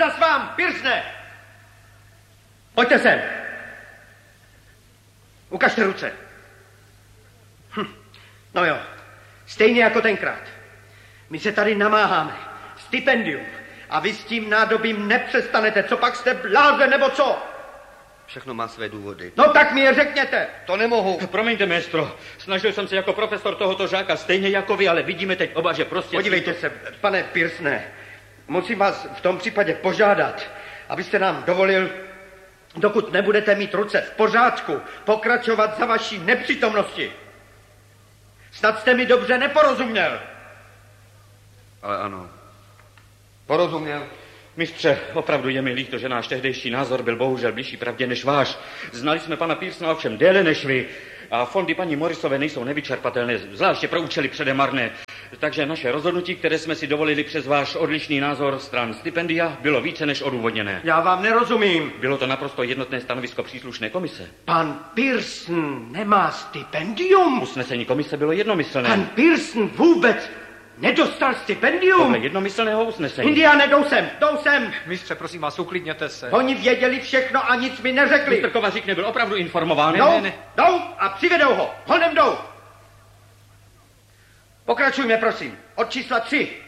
Čas vám, Pearsone! Pojďte sem. Ukažte ruce. No jo, stejně jako tenkrát. My se tady namáháme. Stipendium. A vy s tím nádobím nepřestanete. Co pak jste blázen, nebo co? Všechno má své důvody. No tak mi je řekněte. To nemohu. Promiňte, maestro. Snažil jsem se jako profesor tohoto žáka stejně jako vy, ale vidíme teď oba, že prostě... Podívejte se, pane Pearsone. Musím vás v tom případě požádat, abyste nám dovolil, dokud nebudete mít ruce v pořádku, pokračovat za vaší nepřítomnosti. Snad jste mi dobře neporozuměl. Ale ano. Porozuměl. Mistře, opravdu je mi líto, že náš tehdejší názor byl bohužel blížší pravdě než váš. Znali jsme pana Pearsona ovšem déle než vy. A fondy paní Morrisové nejsou nevyčerpatelné, zvláště pro účely předemarné. Takže naše rozhodnutí, které jsme si dovolili přes váš odlišný názor stran stipendia, bylo více než odůvodněné. Já vám nerozumím. Bylo to naprosto jednotné stanovisko příslušné komise. Pan Pearson nemá stipendium. Usnesení komise bylo jednomyslné. Pan Pearson vůbec nedostal stipendium. Podle jednomyslného usnesení. Indiáne, jdou sem. Mistře, prosím vás, uklidněte se. Oni věděli všechno a nic mi neřekli. Mistr Kovařík nebyl opravdu informován. Jdou a přivedou ho. Honem jdou. Pokračujme, prosím. Od čísla 3.